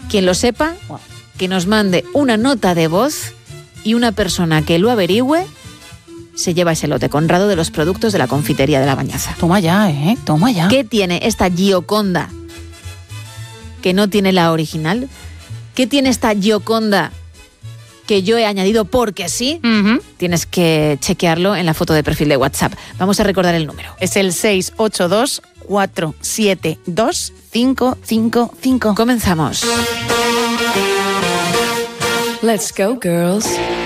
Quien lo sepa, que nos mande una nota de voz y una persona que lo averigüe se lleva ese lote Conrado de los productos de la confitería de La Bañaza. Toma ya, toma ya. ¿Qué tiene esta Gioconda que no tiene la original? ¿Qué tiene esta Gioconda que yo he añadido porque sí? Tienes que chequearlo en la foto de perfil de WhatsApp. Vamos a recordar el número. Es el 682-472-555. Comenzamos. Let's go, girls.